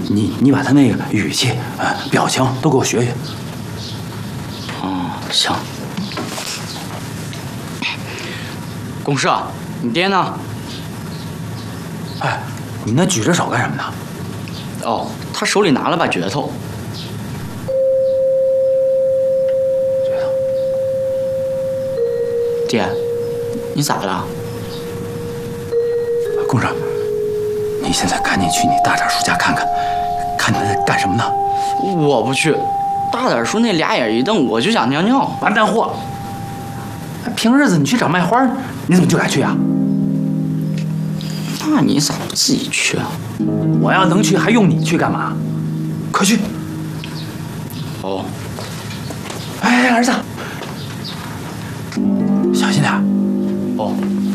你把他那个语气、表情都给我学学。 哦，行。公社，你爹呢？ 哎，你那举着手干什么呢？ 哦，他手里拿了把镢头。爹，你咋了？ 公社，你现在赶紧去你大点叔家看看，看他在干什么呢？ 我不去，大点叔那俩眼一瞪，我就想尿尿。 完蛋货！平日子你去找卖花，你怎么就敢去啊？ 那你咋不自己去啊？ 我要能去，还用你去干嘛？快去！ 哦。 哎，儿子，小心点。 哦。